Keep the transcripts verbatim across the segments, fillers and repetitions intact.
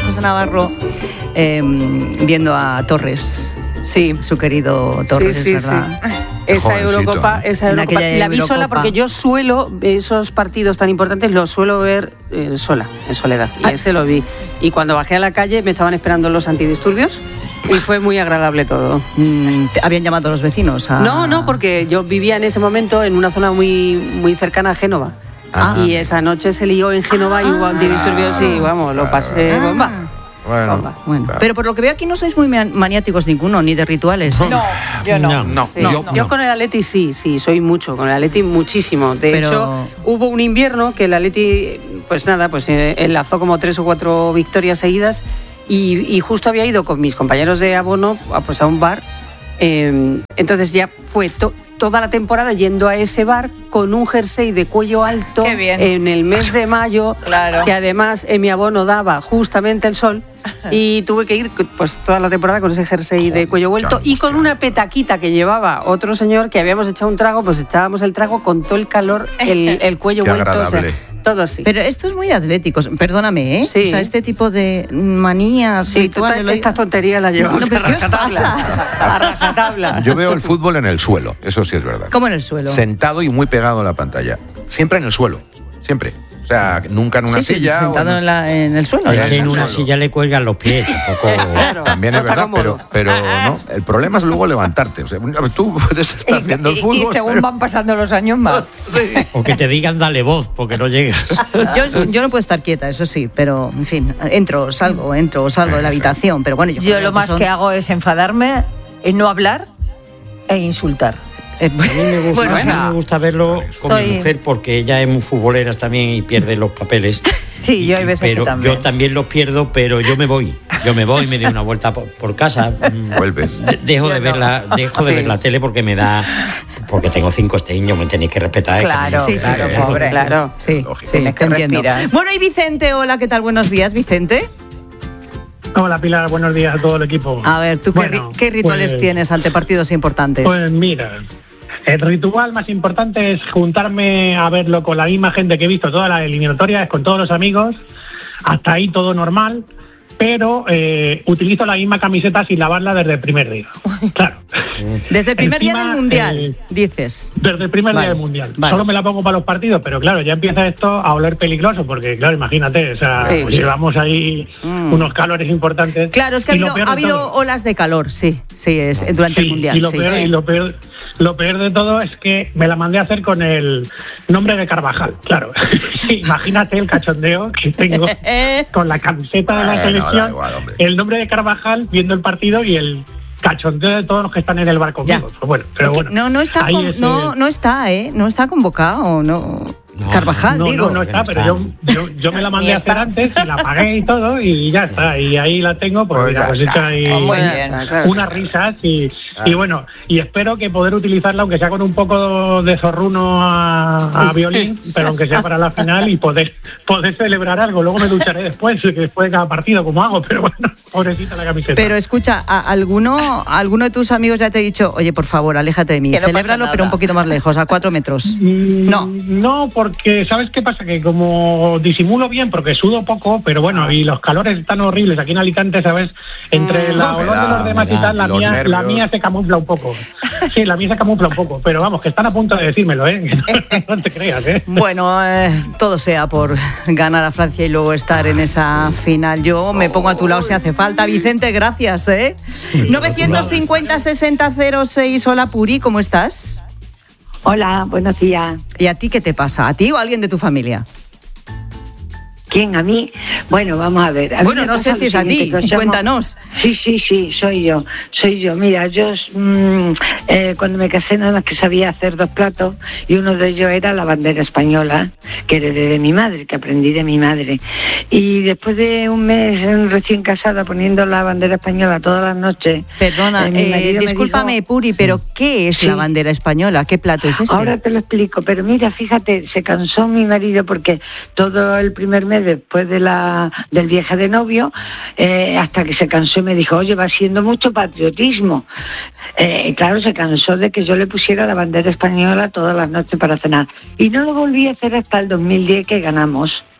José Navarro eh, viendo a Torres. Sí. Su querido Torres, sí, sí, es verdad. Sí. Esa Jovencito, Eurocopa, ¿eh? esa Eurocopa la vi sola porque yo suelo, esos partidos tan importantes los suelo ver eh, sola, en soledad. Y ese lo vi. Y cuando bajé a la calle me estaban esperando los antidisturbios y fue muy agradable todo. Mm, ¿Habían llamado a los vecinos? A... No, no, porque yo vivía en ese momento en una zona muy, muy cercana a Génova. Ah. Y esa noche se lió en Génova y hubo antidisturbios y vamos, lo pasé Ah. bomba. Bueno, Bueno, claro. pero por lo que veo aquí no sois muy maniáticos ninguno, ni de rituales. ¿eh? No, yo no. No, no, Sí. yo, Yo no. con el Atleti sí, sí, soy mucho, con el Atleti muchísimo. De Pero- hecho, hubo un invierno que el Atleti, pues nada, pues eh, enlazó como tres o cuatro victorias seguidas y, y justo había ido con mis compañeros de abono a, pues a un bar. Eh, entonces ya fue to- toda la temporada yendo a ese bar con un jersey de cuello alto. Qué bien. En el mes de mayo, Claro. que además en mi abono daba justamente el sol. Y tuve que ir pues toda la temporada con ese jersey de cuello vuelto y con una petaquita que llevaba otro señor que habíamos echado un trago, pues echábamos el trago con todo el calor, el, el cuello Qué vuelto, o sea, agradable. todo así. Pero esto es muy atlético, perdóname, ¿eh? Sí. O sea, este tipo de manías, Sí, rituales... total, lo- estas tonterías las llevamos No, pero a ¿qué os rajatabla. pasa? A rajatabla. Yo veo el fútbol en el suelo, eso sí es verdad. ¿Cómo en el suelo? Sentado y muy pegado a la pantalla. Siempre en el suelo, siempre. O sea, nunca en una Sí, sí, silla. o sentado en- en, la- en el suelo. Ahí Es que en el una suelo. silla le cuelgan los pies. Tampoco... Claro, También no es está verdad, pero, cómodo. pero no. El problema es luego levantarte. O sea, tú puedes estar viendo el Y- y- fútbol. y según pero- van pasando los años más. Sí. O que te digan dale voz porque no llegas. Yo, yo no puedo estar quieta, eso sí, pero en fin, entro, salgo, entro, salgo de la habitación, pero bueno, yo, Yo creo lo más son- que hago es enfadarme, eh, no hablar e insultar. Eh, A mí me gusta, bueno, a mí me gusta verlo con Soy- mi mujer porque ella es muy futbolera también y pierde los papeles. Sí, yo hay veces pero que también. yo también los pierdo, pero yo me voy. Yo me voy, me doy una vuelta por, por casa. mm, Vuelves. de- dejo de Yo ver no. la, dejo de Sí. ver la tele porque me da, porque tengo cinco niños, me tenéis que respetar. ¿eh? Claro, sí, sí, claro, sí, sí. pobre. Claro. sí, Lógico. sí, Tienes te que entiendo. respirar. Bueno, y Vicente, hola, ¿qué tal? Buenos días, Vicente. Hola Pilar, buenos días a todo el equipo. A ver, ¿tú qué, Bueno, ri- qué rituales pues- tienes ante partidos importantes? Pues mira, el ritual más importante es juntarme a verlo con la misma gente que he visto todas las eliminatorias, con todos los amigos, hasta ahí todo normal, pero eh, utilizo la misma camiseta sin lavarla desde el primer día. Claro. Desde el primer día Encima, del Mundial, eh, dices. Desde el primer Vale, día del Mundial. vale. Solo me la pongo para los partidos, pero claro, ya empieza esto a oler peligroso, porque claro, imagínate, o sea, Sí, pues sí. llevamos ahí Mm. unos calores importantes. Claro, es que ha Y lo habido, peor ha de habido todo- olas de calor, sí, sí, es, durante el Sí, Mundial. Y lo, sí. peor, y lo, peor, lo peor de todo es que me la mandé a hacer con el nombre de Carvajal, claro. Imagínate el cachondeo que tengo con la camiseta de la Bueno, da selección, igual, hombre. el nombre de Carvajal viendo el partido y el cachondeo de todos los que están en el bar conmigo. Ya. Pues bueno, pero Es que bueno. no, no está, ahí con- es, no, eh, no está, ¿eh? No está convocado, no. No, Carvajal, no, digo. no, no está, No pero está. yo, yo, yo me la mandé Ni a hacer está. antes y la pagué y todo y ya está. Y ahí la tengo, pues, Pues mira, ya pues está. hecho ahí Oh, muy Ya bien. está, claro. unas risas y, y bueno, y espero que poder utilizarla aunque sea con un poco de zorruno a, a violín, pero aunque sea para la final y poder, poder celebrar algo. Luego me ducharé después, después de cada partido, como hago, pero bueno, pobrecita la camiseta. Pero escucha, ¿a alguno, alguno de tus amigos ya te ha dicho, oye, por favor, aléjate de mí, Que no pasa celébralo, pero nada. un poquito más lejos, a cuatro metros? Mm, No. No, porque ¿sabes qué pasa? Que como disimulo bien, porque sudo poco, pero bueno, y los calores están horribles aquí en Alicante, ¿sabes? Entre Mm. la La olor de humedad, los demás y humedad, tal, la los mía, la nervios. mía se camufla un poco. Sí, la mía se camufla un poco, pero vamos, que están a punto de decírmelo, ¿eh? No te creas, ¿eh? Bueno, eh, todo sea por ganar a Francia y luego estar en esa final. Yo me pongo a tu lado si hace falta. Vicente, gracias, ¿eh? novecientos cincuenta, sesenta, cero seis. Hola, Puri, ¿cómo estás? Hola, buenos días. ¿Y a ti qué te pasa? ¿A ti o a alguien de tu familia? ¿Quién? ¿A mí? Bueno, vamos a ver. A mí Bueno, me no pasa sé lo si es a siguiente, ti, que os llamo- cuéntanos. Sí, sí, sí, soy yo, soy yo. Mira, yo mm, eh, cuando me casé nada más que sabía hacer dos platos y uno de ellos era la bandera española, que heredé de mi madre, que aprendí de mi madre. Y después de un mes eh, recién casada poniendo la bandera española todas las noches... Perdona, eh, mi eh, marido me discúlpame, dijo- Puri, pero ¿qué es Sí. la bandera española? ¿Qué plato es ese? Ahora te lo explico, pero mira, fíjate, se cansó mi marido porque todo el primer mes después de la del viaje de novio, eh, hasta que se cansó y me dijo, oye, va siendo mucho patriotismo. Eh, y claro, se cansó de que yo le pusiera la bandera española todas las noches para cenar. Y no lo volví a hacer hasta el dos mil diez que ganamos.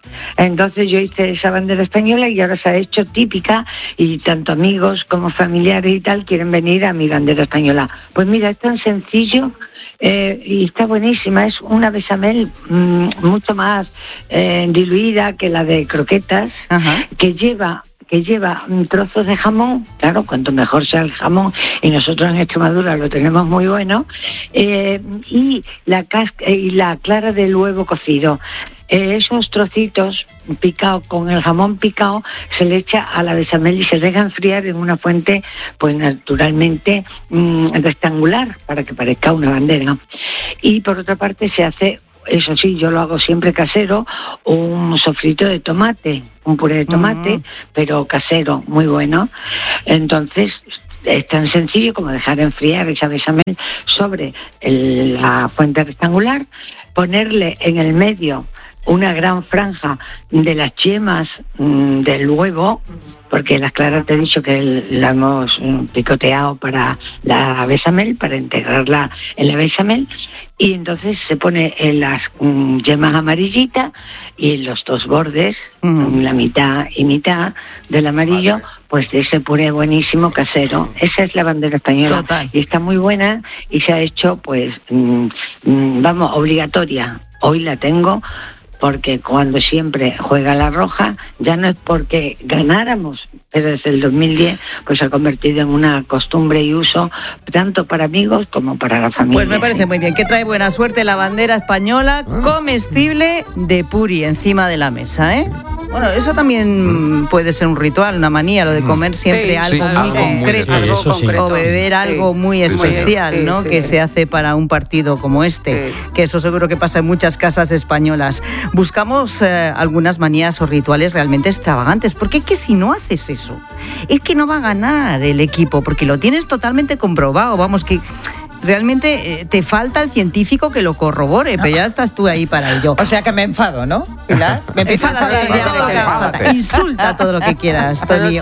Entonces yo hice esa bandera española y ahora se ha hecho típica y tanto amigos como familiares y tal quieren venir a mi bandera española. Pues mira, es tan sencillo eh, y está buenísima. Es una bechamel mmm, mucho más eh, diluida que la de croquetas. Ajá. que lleva que lleva trozos de jamón, claro, cuanto mejor sea el jamón, y nosotros en Extremadura lo tenemos muy bueno, eh, y la casca, y la clara del huevo cocido. Eh, esos trocitos picados con el jamón picado se le echa a la bechamel y se deja enfriar en una fuente, pues naturalmente mmm, rectangular, para que parezca una bandera. Y por otra parte se hace, eso sí, yo lo hago siempre casero, un sofrito de tomate, un puré de tomate, uh-huh. pero casero, muy bueno. Entonces, es tan sencillo como dejar enfriar esa bechamel sobre el, la fuente rectangular, ponerle en el medio una gran franja de las yemas mmm, del huevo, porque las claras te he dicho que la hemos picoteado para la bechamel, para integrarla en la bechamel, y entonces se pone en las um, yemas amarillitas y en los dos bordes, mm. la mitad y mitad del amarillo, vale. pues de ese puré buenísimo casero. Esa es la bandera española. Total. Y está muy buena y se ha hecho, pues, mm, mm, vamos, obligatoria. Hoy la tengo, porque cuando siempre juega la roja, ya no es porque ganáramos, pero desde el dos mil diez pues se ha convertido en una costumbre y uso tanto para amigos como para la familia. Pues me parece muy bien, que trae buena suerte la bandera española comestible de Puri encima de la mesa, ¿eh? Bueno, eso también puede ser un ritual, una manía, lo de comer siempre sí, algo, sí, muy algo concreto, muy, sí, algo concreto, o beber sí, algo muy especial, sí, ¿no? Sí, que sí. se hace para un partido como este, sí. que eso seguro que pasa en muchas casas españolas. Buscamos eh, algunas manías o rituales realmente extravagantes, porque es que si no haces eso, es que no va a ganar el equipo, porque lo tienes totalmente comprobado, vamos, que realmente eh, te falta el científico que lo corrobore, pero ya estás tú ahí para ello. O sea que me enfado, ¿no, Pilar? Me empiezo a enfadar ya todo lo que haga falta. Insulta todo lo que quieras, Tony.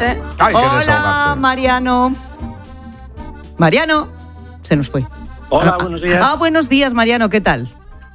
Hola, Mariano. Mariano, se nos fue. Hola, buenos días. Ah, buenos días, Mariano, ¿qué tal?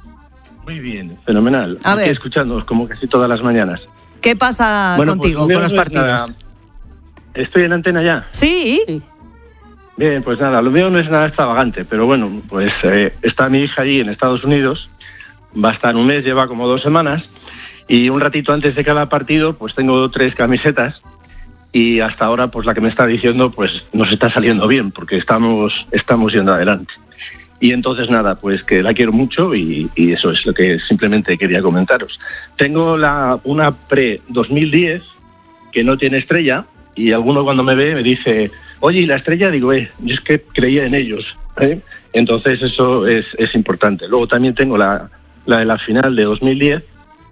Muy bien, fenomenal. A Estoy ver. escuchándoos como casi todas las mañanas. ¿Qué pasa bueno, contigo pues, con los no partidos? Nada. ¿Estoy en antena ya? Sí. sí. Bien, pues nada, lo mío no es nada extravagante, pero bueno, pues eh, está mi hija allí en Estados Unidos, va a estar un mes, lleva como dos semanas, y un ratito antes de cada partido, pues tengo tres camisetas, y hasta ahora, pues la que me está diciendo, pues nos está saliendo bien, porque estamos, estamos yendo adelante. Y entonces nada, pues que la quiero mucho y, y eso es lo que simplemente quería comentaros. Tengo la, una pre dos mil diez que no tiene estrella y alguno cuando me ve me dice, oye, ¿y la estrella? Digo, eh, yo es que creía en ellos, ¿eh? Entonces eso es, es importante. Luego también tengo la, la de la final de dos mil diez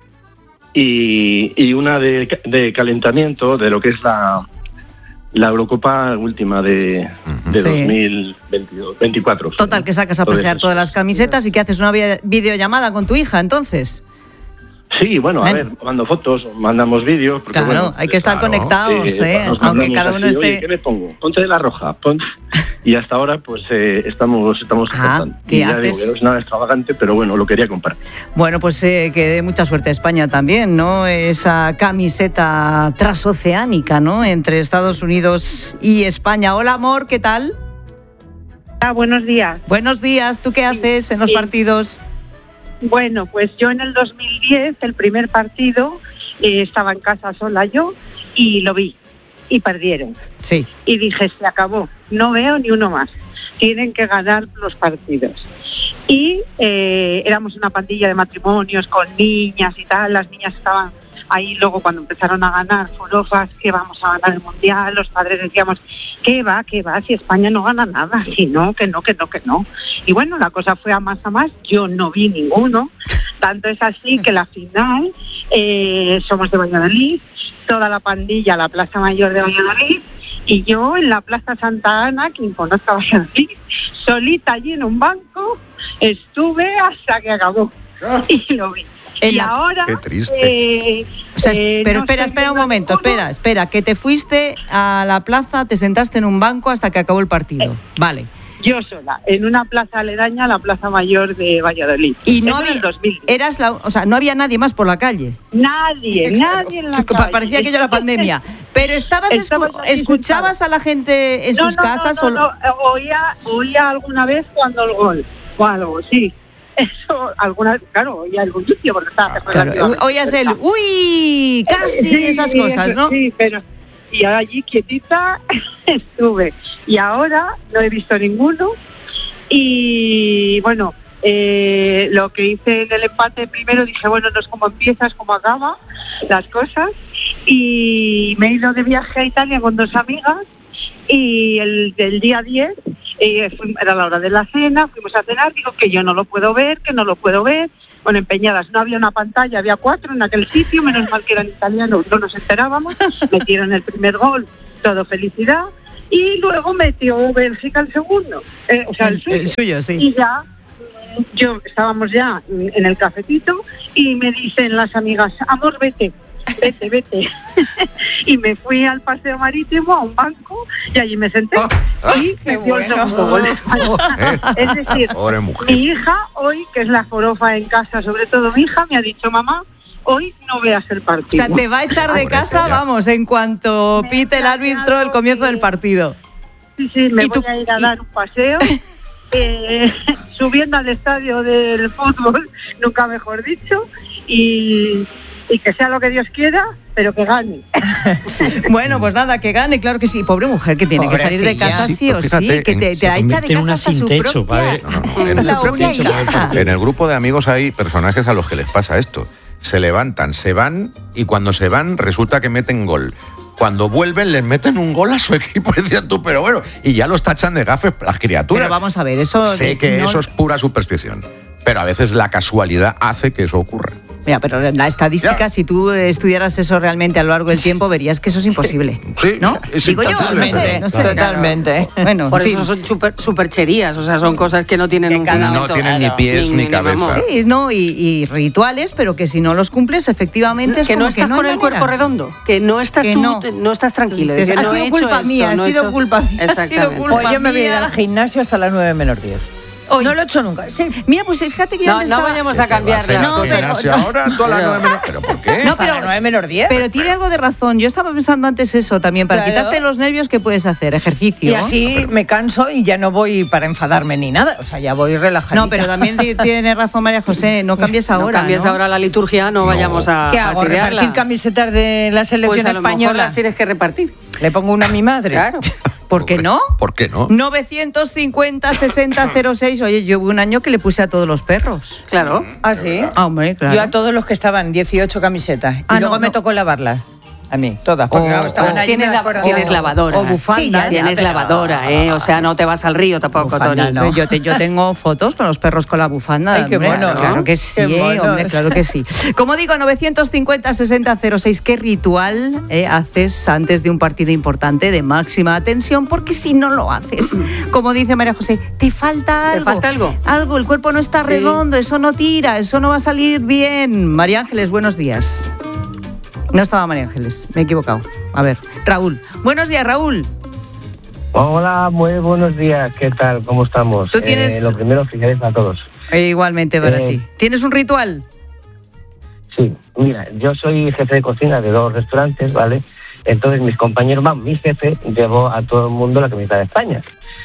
y, y una de, de calentamiento de lo que es la... La Eurocopa última de, de sí. dos mil veintidós, veinticuatro. Total, que sacas a pasear todas las camisetas y que haces una videollamada con tu hija, entonces. Sí, bueno, a ver, mando fotos, mandamos vídeos. Porque, claro, bueno, hay que estar claro, conectados, eh, ¿eh? Aunque cada uno así, esté... Oye, ¿qué me pongo? Ponte de la roja, ponte... Y hasta ahora, pues, eh, estamos estamos ah, ¿qué ya haces? Digo que no es nada extravagante, pero bueno, lo quería compartir. Bueno, pues eh, que dé mucha suerte a España también, ¿no? Esa camiseta transoceánica, ¿no? Entre Estados Unidos y España. Hola, amor, ¿qué tal? Ah, buenos días. Buenos días, ¿tú qué haces sí, en los sí. partidos? Bueno, pues yo en el dos mil diez, el primer partido, eh, estaba en casa sola yo y lo vi. Y perdieron. Sí. Y dije, se acabó, no veo ni uno más. Tienen que ganar los partidos. Y eh, éramos una pandilla de matrimonios con niñas y tal. Las niñas estaban ahí luego cuando empezaron a ganar forofas, que vamos a ganar el Mundial. Los padres decíamos, ¿qué va, qué va? Si España no gana nada. Si no, que no, que no, que no. Y bueno, la cosa fue a más a más. Yo no vi ninguno. Tanto es así que la final, eh, somos de Valladolid, toda la pandilla, la Plaza Mayor de Valladolid, y yo en la Plaza Santa Ana, quien conozca Valladolid, solita allí en un banco, estuve hasta que acabó. Y lo vi. Y la... ahora... Qué triste. Eh, o sea, eh, pero no espera, espera un momento, ninguno. espera, espera, que te fuiste a la plaza, te sentaste en un banco hasta que acabó el partido. Eh. Vale. yo sola, en una plaza aledaña a la Plaza Mayor de Valladolid. Y no Eso en había, el dos mil diez. eras la, o sea, no había nadie más por la calle. Nadie, nadie en la calle. Parecía aquello la pandemia. Pero estabas Estaba escu- allí escuchabas sentada. a la gente en No, sus no, casas no, o no, no, Oía, oía alguna vez cuando el gol o algo, sí. Eso, alguna claro, oía algún sitio porque estaba claro, relativamente oías el cerca. uy, casi Sí, esas cosas, eso, ¿no? Sí, pero y allí quietita estuve. Y ahora no he visto ninguno. Y bueno, eh, lo que hice en el empate primero, dije, bueno, no es como empieza, es como acaba las cosas. Y me he ido de viaje a Italia con dos amigas. Y el del día diez, eh, fui- era la hora de la cena, fuimos a cenar, digo que yo no lo puedo ver, que no lo puedo ver. Bueno, empeñadas, no había una pantalla, había cuatro en aquel sitio, menos mal que eran italianos, no nos enterábamos, metieron el primer gol, todo felicidad, y luego metió Bélgica el segundo, eh, o sea, el, El- suyo. el suyo, sí. Y ya, mm, yo estábamos ya en el cafetito y me dicen las amigas, amor, vete. Vete, vete. Y me fui al paseo marítimo, a un banco, y allí me senté y qué metió el bueno. segundo gol. Es decir, Pobre mujer. mi hija hoy, que es la jorofa en casa, sobre todo mi hija, me ha dicho, mamá, hoy no veas el O partido. sea, te va a echar de Pobre casa, ella. vamos, en cuanto Me pite el he árbitro el planeado, comienzo sí. del partido. Sí, sí, me ¿Y voy tú- a ir a y- dar un paseo. eh, subiendo al estadio del fútbol, nunca mejor dicho, y, y que sea lo que Dios quiera, pero que gane. Bueno, pues nada, que gane, claro que sí. Pobre mujer que tiene que salir de Pobrecilla. casa Sí, sí o pues sí, fíjate, que te, en- te la se echa de convierte en casa una hasta sin su techo, propia, padre. No, no, hasta en su el- propia techo para el hija. partido. En el grupo de amigos hay personajes a los que les pasa esto. Se levantan, se van y cuando se van resulta que meten gol. Cuando vuelven les meten un gol a su equipo y decían tú, pero bueno, y ya los tachan de gafes las criaturas. Pero vamos a ver, eso... Sé que no- eso es pura superstición, pero a veces la casualidad hace que eso ocurra. Mira, pero la estadística, Ya. si tú estudiaras eso realmente a lo largo del tiempo, verías que eso es imposible. Sí, ¿no? es Digo yo, no intangible. sé, no sé. Totalmente. Bueno, Por en fin. eso son super, supercherías, o sea, son cosas que no tienen Que un cada No fundamento. tienen ni pies ni cabeza. vamos. Sí, no, y, y rituales, pero que si no los cumples, efectivamente es Que como no estás que no con hay el manera. cuerpo redondo, que no estás Que tú, no. no. estás tranquilo. de Dices, que ha no he sido hecho culpa esto, mía, no ha he sido hecho- culpa mía, ha sido Exactamente. culpa Pues yo me voy a ir mía. al gimnasio hasta las nueve menos diez. Hoy. No lo he hecho nunca. Sí. Mira, pues fíjate que yo No, antes no estaba... vayamos a cambiar Vas a ir las al No, cosas. pero- gimnasio ahora, tú a las nueve menos- ¿Pero por qué? No, Hasta pero- las nueve menos diez. Pero tiene algo de razón. Yo estaba pensando antes eso también. Para Claro. quitarte los nervios, ¿qué puedes hacer? Ejercicio. Y así me canso y ya no voy para enfadarme ni nada. O sea, ya voy relajadita. No, pero también ti- tiene razón María José. No cambies No ahora. cambies ¿no? ahora la liturgia, no, vayamos a, ¿Qué a hago? tirarla. ¿Repartir camisetas de la selección Pues a lo mejor española? las tienes que repartir. Le pongo una a mi madre. Claro. ¿Por qué no? ¿Por qué no? novecientos cincuenta, sesenta, cero seis. Oye, yo hubo un año que le puse a todos los perros. Claro. ¿Ah, sí? Ah, hombre, claro. Yo a todos los que estaban, dieciocho camisetas. Ah, y luego no, me no. tocó lavarlas. A mí, todas. Porque O- claro, estaban o allí Tienes, me la- las fueron tienes dando. lavadora. o bufanda. Sí, ya, Tienes pero- lavadora, ¿eh? O sea, no te vas al río tampoco, Bufanda, Tony. no. Yo, te- yo tengo fotos con los perros con la bufanda. Ay, qué hombre. mono, ¿no? Claro que sí, Qué monos. hombre, claro que sí. Como digo, novecientos cincuenta, sesenta, cero seis. ¿Qué ritual eh, haces antes de un partido importante de máxima tensión? Porque si no lo haces, como dice María José, te falta ¿Te algo. falta algo? Algo, el cuerpo no está redondo, eso no tira, eso no va a salir bien. María Ángeles, buenos días. No estaba María Ángeles, me he equivocado. A ver, Raúl. Buenos días, Raúl. Hola, muy buenos días. ¿Qué tal? ¿Cómo estamos? Tú tienes- Eh, lo primero, felicidades a todos. E igualmente para Eh, ti. ¿Tienes un ritual? Sí, mira, yo soy jefe de cocina de dos restaurantes, ¿vale? Entonces mis compañeros, vamos, mi jefe llevó a todo el mundo la camiseta de España.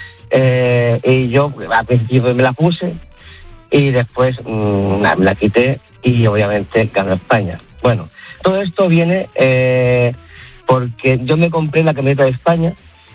Eh, y yo al principio me la puse y después mmm, me la quité y obviamente ganó España. Bueno, todo esto viene eh, porque yo me compré la camiseta de España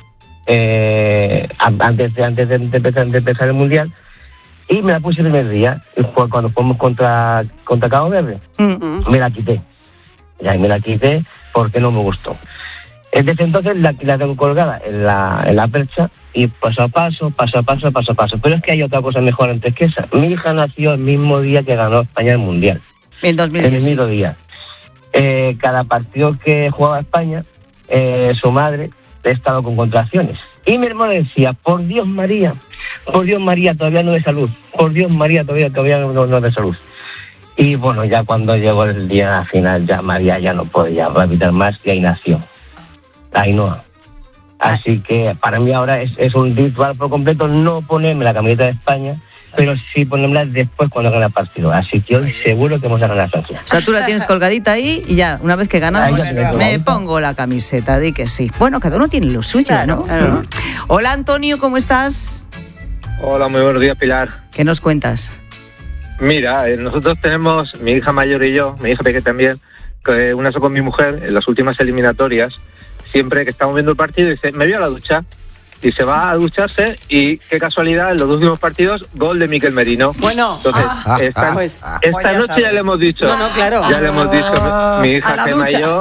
eh, antes, de, antes de, de empezar, de empezar el Mundial y me la puse el primer día, y fue cuando fuimos contra, contra Cabo Verde. Mm. Me la quité. Ya, y me la quité porque no me gustó. Desde entonces la, la tengo colgada en la, en la percha y paso a paso, paso a paso, paso a paso. Pero es que hay otra cosa mejor antes que esa. Mi hija nació el mismo día que ganó España el Mundial. En dos mil El diez. sí. mismo día. Eh, cada partido que jugaba España, eh, su madre ha estado con contracciones. Y mi hermano decía, por Dios María, por Dios María, todavía no de salud. Por Dios María, todavía, todavía no, no de salud. Y bueno, ya cuando llegó el día final, ya María ya no podía respirar más y ahí nació. Ainhoa. Así que para mí ahora es, es un ritual por completo no ponerme la camiseta de España, pero sí ponérmela después cuando gane el partido. Así que hoy seguro que vamos a ganar Francia. O sea, tú la tienes colgadita ahí y ya, una vez que ganamos, me pongo la camiseta, di que sí. Bueno, cada uno tiene lo suyo, claro, ¿no? Claro. Hola, Antonio, ¿cómo estás? Hola, muy buenos días, Pilar. ¿Qué nos cuentas? Mira, eh, nosotros tenemos, mi hija mayor y yo, mi hija pequeña también, que una vez con mi mujer, en las últimas eliminatorias, siempre que estamos viendo el partido, dice, me voy a la ducha. Y se va a ducharse y qué casualidad, en los últimos partidos, gol de Miquel Merino. Bueno, entonces, ah, esta, pues, esta pues ya noche sabes. ya le hemos dicho, no, no, claro. ya le hemos dicho, mi, mi hija Gemma y yo,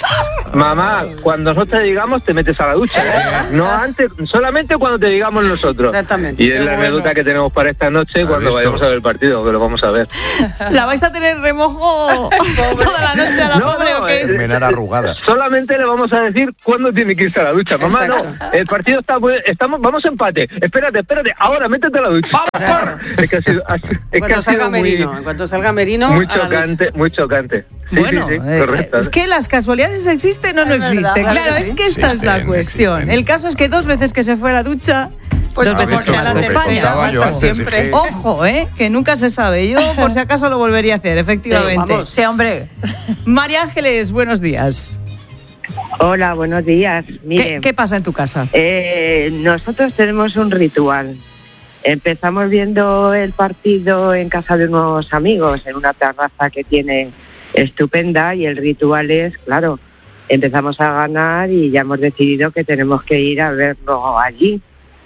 mamá, cuando nosotros te digamos, te metes a la ducha, ¿eh? No antes, solamente cuando te digamos nosotros. Exactamente. Y es la bueno. anécdota que tenemos para esta noche cuando visto? vayamos a ver el partido, que lo vamos a ver. ¿La vais a tener remojo toda la noche a la No, pobre no, o qué? eh, Menar arrugada. Solamente le vamos a decir cuándo tiene que irse a la ducha. Mamá, Exacto. no, el partido está muy, estamos, vamos a empate. Espérate, espérate, ahora métete a la ducha. Claro. Es que ha sido, ha- es En que cuanto ha salga sido muy, Merino, en cuanto salga Merino, muy a la ducha. chocante, muy chocante. Sí, Bueno, sí, sí, eh, correcto. es que las casualidades existen o no Es verdad, existen. claro Claro, que es sí. que esta es la Existen, cuestión. existen. El caso es que dos veces que se fue a la ducha, Pues dos ¿Has veces visto que a la cómo de te España. contaba yo antes? siempre. Es que- Ojo, ¿eh? Que nunca se sabe. Yo, por si acaso, lo volvería a hacer, efectivamente. Sí, vamos. Sí, hombre. María Ángeles, buenos días. Hola, buenos días. Mire, ¿Qué, qué pasa en tu casa? eh, nosotros tenemos un ritual. Empezamos viendo el partido en casa de unos amigos, en una terraza que tiene estupenda, y el ritual es, claro, empezamos a ganar y ya hemos decidido que tenemos que ir a verlo allí.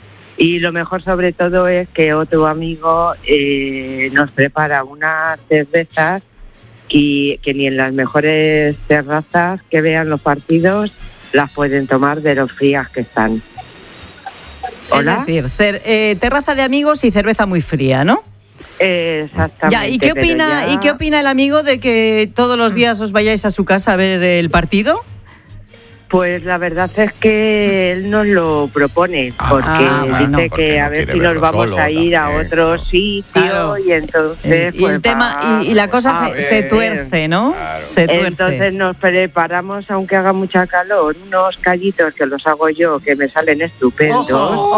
Y lo mejor sobre todo es que otro amigo eh, nos prepara unas cervezas y que ni en las mejores terrazas que vean los partidos las pueden tomar de lo frías que están. ¿Hola? Es decir, cer- eh, terraza de amigos y cerveza muy fría, ¿no? Eh, exactamente. Ya, ¿y qué pero opina, ya- ¿y qué opina el amigo de que todos los días os vayáis a su casa a ver el partido? Pues la verdad es que él nos lo propone, porque Ah, bueno. dice Porque que no a ver quiere si nos verlo vamos solo a ir a también, otro ¿no? sitio, Claro. y entonces Eh, y pues el tema va- y, y la cosa a se, ver. se tuerce, ¿no? Claro. Se tuerce. Entonces nos preparamos, aunque haga mucha calor, unos callitos que los hago yo, que me salen estupendos.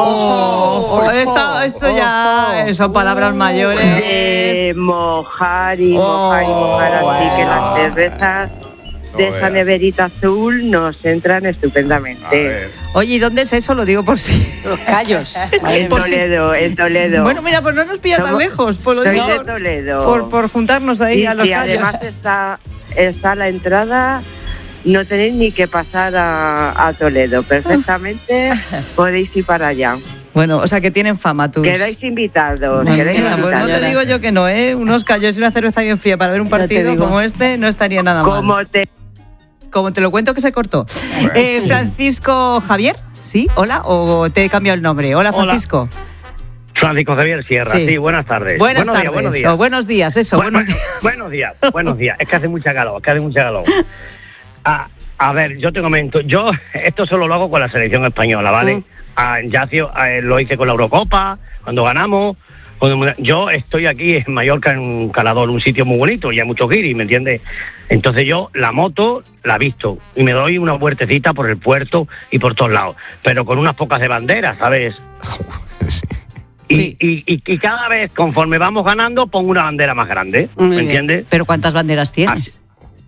Ojo, ojo, esto, esto ya Ojo. son palabras mayores. De mojar y Oh, mojar y mojar, así que las bueno. cervezas de No esa veas. neverita azul nos entran A estupendamente. ver. Oye, ¿y dónde es eso? Lo digo por si. Los callos. En por si- Toledo, en Toledo. Bueno, mira, pues no nos pilla tan Somos- lejos, por lo Soy digo, de Toledo. por, por juntarnos ahí y a los si callos. además está, está la entrada, no tenéis ni que pasar a, a Toledo. Perfectamente podéis ir para allá. Bueno, o sea que tienen fama tus. Quedáis invitados. Bueno, quedáis mira, pues no invitados. te digo yo que no, ¿eh? Unos callos y una cerveza bien fría para ver un Ya te partido digo. como este no estaría nada mal. Como te Como te lo cuento que se cortó. Bueno. Eh, Francisco Javier, ¿sí? Hola, o te he cambiado el nombre. Hola, Hola. Francisco. Francisco Javier Sierra, Sí. sí, buenas tardes. Buenas buenos tardes. Días, buenos días. O buenos días, eso, Bu- buenos bu- días. Buenos días, buenos días. Es que hace mucha calor, es que hace mucha calor. A, a ver, yo te comento, yo esto solo lo hago con la selección española, ¿vale? Mm. Ah, ya hacía- eh, lo hice con la Eurocopa, cuando ganamos. cuando- Yo estoy aquí en Mallorca, en un Calador, un sitio muy bonito, y hay muchos guiris, ¿me entiendes? Entonces yo la moto la visto y me doy una vueltecita por el puerto y por todos lados, pero con unas pocas de banderas, ¿sabes? Sí. Y, Sí. y, y, y cada vez, conforme vamos ganando, pongo una bandera más grande, Muy ¿me bien. entiendes? Pero ¿cuántas banderas tienes?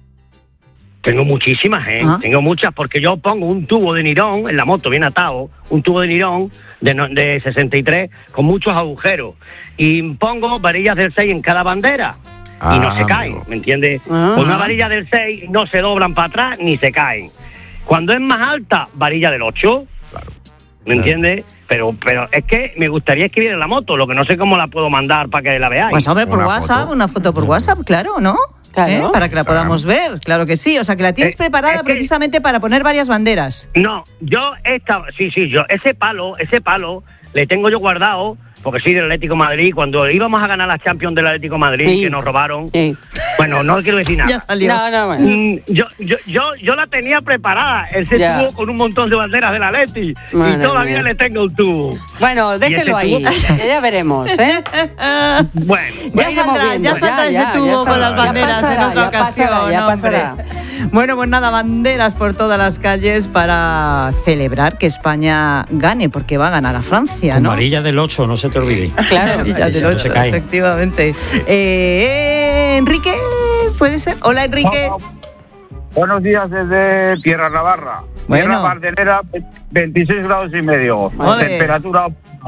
Tengo muchísimas, ¿eh? Ah. Tengo muchas, porque yo pongo un tubo de nirón en la moto, bien atado, un tubo de nirón de, no- de sesenta y tres con muchos agujeros. Y pongo varillas del seis en cada bandera. Ah, y no se caen, amigo. ¿me entiendes? Ah. Con una varilla del seis no se doblan para atrás ni se caen. Cuando es más alta, varilla del ocho. Claro. ¿Me entiendes? Pero pero es que me gustaría escribir en la moto, lo que no sé cómo la puedo mandar para que la veáis. Pues hombre, por Una WhatsApp, foto. una foto por WhatsApp, claro, ¿no? Claro. ¿Eh? Para que la podamos ver, claro que sí. O sea, que la tienes Eh, preparada es que- precisamente para poner varias banderas. No, yo esta, sí, sí, yo ese palo, ese palo le tengo yo guardado, porque soy del Atlético de Madrid, cuando íbamos a ganar la Champions del Atlético de Madrid, Sí. que nos robaron, Sí. bueno, no quiero decir nada. Ya salió. No, no, bueno. Mm, Yo, yo, yo, yo la tenía preparada. Él se Ya. tuvo con un montón de banderas del Atleti Madre y todavía mía. le tengo un tubo. Bueno, déjelo ese ahí, tubo? que ya veremos, ¿eh? Bueno, Ya iremos saldrá, viendo, ya saldrá ya, ese ya, tubo ya con saldrá. las Ya banderas pasará, en otra ya ocasión, pasará, ya hombre. pasará. Bueno, pues nada, banderas por todas las calles para celebrar que España gane, porque va a ganar a Francia, Con ¿no? varilla del ocho, no se te olvide. Claro. Ya Ahí del se- no ocho, se cae. efectivamente. Eh, Enrique, ¿puede ser? Hola, Enrique. Buenos días desde Tierra Navarra. Bueno. Tierra Bardenera, veintiséis grados y medio. Ole. Temperatura.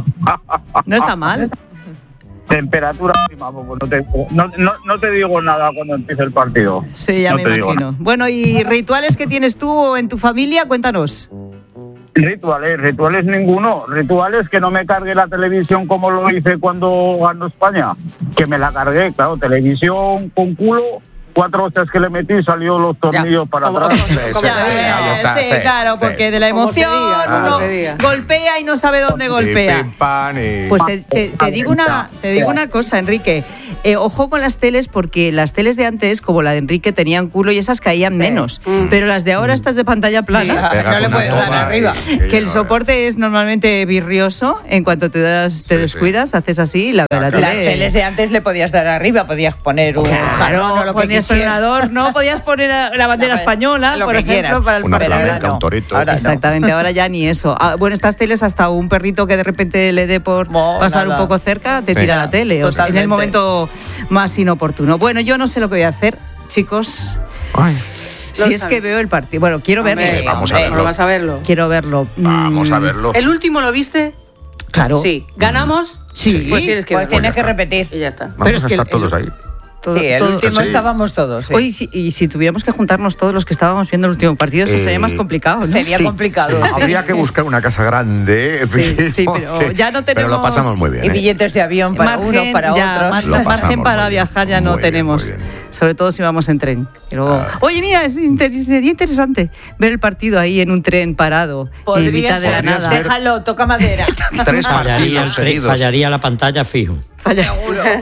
No está mal. Temperatura óptima. pues No te, no, no- no te digo nada cuando empiece el partido. Sí, ya No me te digo imagino. Bueno, ¿y rituales que tienes tú en tu familia? Cuéntanos. Rituales, rituales ninguno. Rituales que no me cargue la televisión como lo hice cuando ganó España. Que me la cargué, claro, televisión con culo. Cuatro hostias que le metí salió los tornillos para Como- atrás. como- Ya, se diga, eh, está, sí, sí, claro, sí. porque de la Como se emoción diga, como uno se diga. golpea y no sabe dónde Y golpea. pim, pam, y- Pues te, te- te digo una, te digo una cosa, Enrique. Eh, ojo con las teles, porque las teles de antes, como la de Enrique, tenían culo y esas caían menos. Mm. Pero las de ahora, estas de pantalla plana, Pegas no le una puedes dar toma arriba. y- que el soporte es normalmente virrioso. En cuanto te das, te Sí, descuidas, haces así, la, la tele. Las teles de antes le podías dar arriba, podías poner un Claro, jarrón o lo que ponías quisieras. ordenador, no podías poner a- la bandera No, española, lo por que ejemplo, quieras. para el Una partido. ahora flamenca, no. un torito. Ahora no. Exactamente, ahora ya ni eso. Ah, bueno, estas teles, hasta un perrito que de repente le dé por No, pasar nada. un poco cerca, te Sí. tira la tele. O sea, en el Totalmente. momento más inoportuno. Bueno, yo no sé lo que voy a hacer, chicos. Ay, Si Lo es que sabes. veo el partido. Bueno, quiero Hombre, verlo. vamos a hombre, verlo. Vas a verlo. Quiero verlo. vamos Mm, a verlo. ¿El último lo viste? Claro. Sí. ¿Ganamos? Sí. Pues tienes que Pues verlo. tienes que repetir. Y ya está. Vamos pero es a que estar el- todos ahí. Todo- Sí, el todo- último sí. estábamos todos. sí. Oye, y si, y si tuviéramos que juntarnos todos los que estábamos viendo el último partido, eso Eh, sería más complicado, ¿no? Sería Sí. complicado. sí. Habría que buscar una casa grande. Sí, sí, pero ya no Pero lo tenemos- pasamos muy bien. Y ¿eh? billetes de avión para Margen, unos, para ya, otros. mar- Lo margen pasamos para muy bien. viajar ya no Muy bien, tenemos. muy bien. Sobre todo si vamos en tren. que luego- Oye, mira, es inter- sería interesante ver el partido ahí en un tren parado, en mitad de la podrías nada. ver- Déjalo, toca madera. Tres Fallaría, el partidos tre- seguidos. fallaría la pantalla fijo. Falla.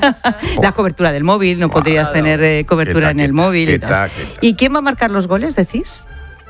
La cobertura del móvil, no podrías tener eh, cobertura Quita, en el quita, móvil. y, quita, tal. quita. ¿Y quién va a marcar los goles, decís?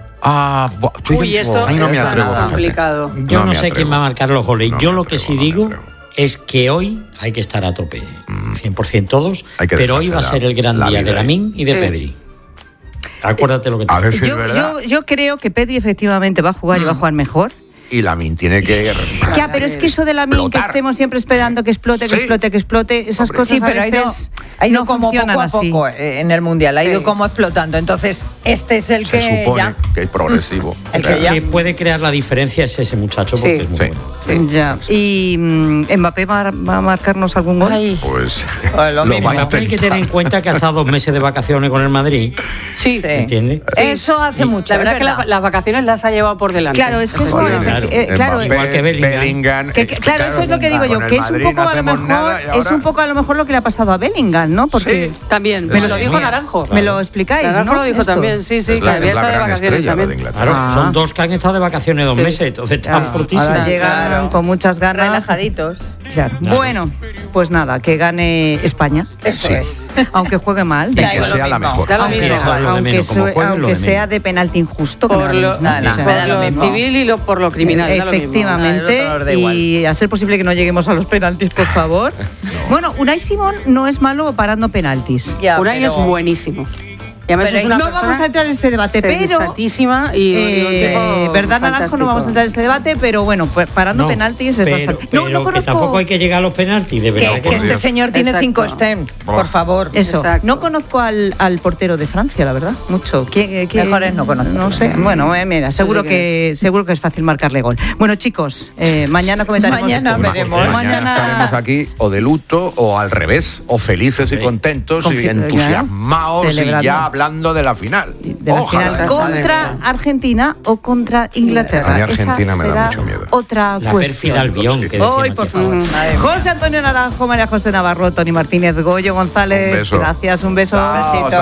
Ah, buah, estoy Uy, dentro. esto Ay, no me está atrevo. fíjate. complicado. Yo no, me sé atrevo. quién va a marcar los goles. No Yo me lo que atrevo, sí no me digo atrevo. es que hoy hay que estar a tope, cien por ciento todos, Hay que pero hoy va a dejarse ser la- el gran la día vida de ahí. Lamin y de Sí. Pedri. Acuérdate lo que te A ver si Yo, es verdad. yo, yo creo que Pedri efectivamente va a jugar y va a jugar mejor. Y Lamin tiene que. Ya, pero es que eso de la min que Explotar. estemos siempre esperando que explote, que Sí. explote, que explote, esas Hombre. cosas Sí, pero a ha ido, veces ha ido no como funcionan poco a así. poco eh, en el Mundial, ha ido Sí. como explotando. Entonces, este es el Se que supone ya... que es progresivo. El que ya- que puede crear la diferencia es ese muchacho porque Sí. es muy Sí. bueno. Ya. ¿Y mm, Mbappé va, a- va a marcarnos algún gol? Ay, Pues. Pues lo mínimo. va a Mbappé hay que intentar. tener en cuenta que ha estado dos meses de vacaciones con el Madrid, Sí. Sí. ¿entiendes? Eso hace mucho. La verdad es es que la- las vacaciones las ha llevado por delante. Claro, es que eso, Joder, efecti- claro. eh, claro, Mbappé, igual que Bellingham. Bellingham, que- eh, que- claro, eso es lo que digo yo, con el que es un Madrid poco no a lo hacemos mejor, nada y es ahora- un poco a lo mejor lo que le ha pasado a Bellingham, ¿no? Porque Sí. También, Me me lo lo dijo tenía. Naranjo. me lo explicáis, Naranjo ¿no? lo dijo Esto. también, sí, sí, Es que la, había es la estado de gran vacaciones estrella la de también. Inglaterra. Claro, Ah. son dos que han estado de vacaciones dos Sí. meses, entonces están Claro, fortísimos. ahora llegan Claro. con muchas ganas. Relajaditos. Claro. Claro. Bueno, pues nada, que gane España, Eso Sí. es. aunque juegue mal. Y Da que igual lo sea la mismo. mejor. Da lo Aunque, mismo. Eso es lo de aunque menos, como sue- juegue, lo aunque de sea menos. de penalti injusto, que Por me da lo, lo mismo. Nada, O sea, me da por lo lo mismo. civil y lo, por lo criminal. da lo mismo. Efectivamente, Ah, el otro da igual. y a ser posible que no lleguemos a los penaltis, por favor. Bueno, Unai Simón no es malo parando penaltis. Ya, Unai pero- es buenísimo. Y además Pero es una no persona vamos a entrar en ese debate, pero sensatísima y eh, y un tipo verdad Naranjo, fantástico. no vamos a entrar en ese debate, pero bueno, pues parando No, penaltis es pero, bastante. pero No, no que conozco. tampoco hay que llegar a los penaltis, de verdad. Que, que que no. este señor tiene Exacto. cinco STEM, por favor. Eso, Exacto. no conozco al, al portero de Francia, la verdad, mucho. ¿Quién, quién- Mejor es no conocerlo. No sé, bueno, eh, mira, seguro sé que seguro que es fácil marcarle gol. Bueno, chicos, eh, mañana comentaremos. Mañana Una veremos. cosa, Mañana- estaremos aquí o de luto o al revés, o felices y contentos Confi- y entusiasmados y celebrando. ya hablando de la final. De la Ojalá. final contra Argentina o contra Inglaterra. A mí Argentina Esa me da será mucho miedo. otra La cuestión. pérfida Albión, que decía Hoy, por favor. Matías. José Antonio Naranjo, María José Navarro, Tony Martínez, Goyo González. Un beso. Gracias, un beso. Chao, Besito.